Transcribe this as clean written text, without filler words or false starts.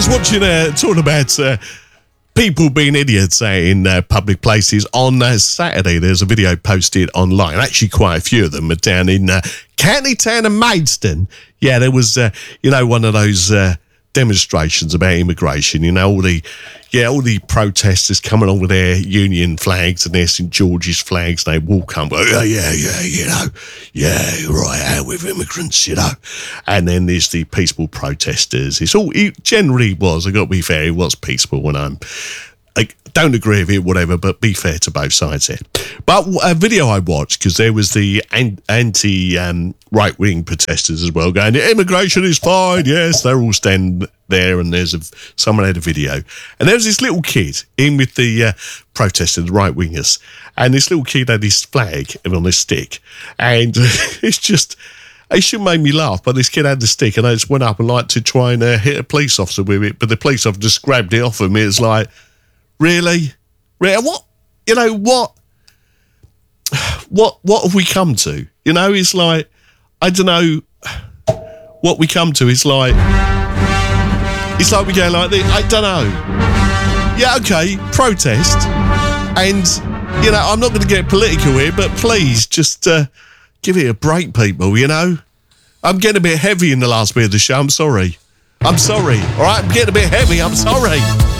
was watching, talking about people being idiots in public places on Saturday. There's a video posted online. Actually, quite a few of them are down in County Town and Maidstone. Yeah, there was, one of those demonstrations about immigration. All the protesters coming on with their union flags and their St George's flags. They walk up, right out with immigrants, And then there's the peaceful protesters. It generally was, I got to be fair, it was peaceful when I don't agree with it, whatever, but be fair to both sides here. But a video I watched, because there was the anti-right-wing protesters as well, going, immigration is fine, yes, they're all standing there, and someone had a video. And there was this little kid in with the protesters, the right-wingers, and this little kid had his flag on his stick, and it should make me laugh, but this kid had the stick, and I just went up and like to try and hit a police officer with it, but the police officer just grabbed it off of me. It's like, really? What? What have we come to? It's like, I don't know what we come to. It's like we go like this. I don't know. Yeah, okay, protest. And, I'm not going to get political here, but please just give it a break, people, I'm getting a bit heavy in the last bit of the show. I'm sorry. All right? I'm getting a bit heavy. I'm sorry.